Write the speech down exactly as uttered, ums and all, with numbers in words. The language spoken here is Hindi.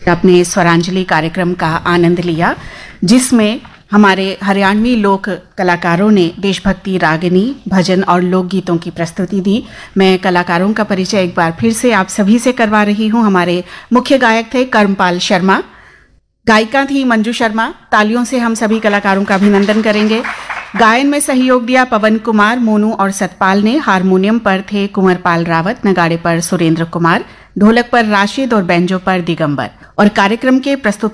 अपने स्वरांजलि कार्यक्रम का आनंद लिया, जिसमें हमारे हरियाणवी लोक कलाकारों ने देशभक्ति रागिनी, भजन और लोकगीतों की प्रस्तुति दी। मैं कलाकारों का परिचय एक बार फिर से आप सभी से करवा रही हूं। हमारे मुख्य गायक थे कर्मपाल शर्मा, गायिका थी मंजू शर्मा। तालियों से हम सभी कलाकारों का अभिनंदन करेंगे। गायन में सहयोग दिया पवन कुमार, मोनू और सतपाल ने। हारमोनियम पर थे कुंवरपाल रावत, नगाड़े पर सुरेंद्र कुमार, ढोलक पर राशिद और बैंजो पर दिगंबर। और कार्यक्रम के प्रस्तुत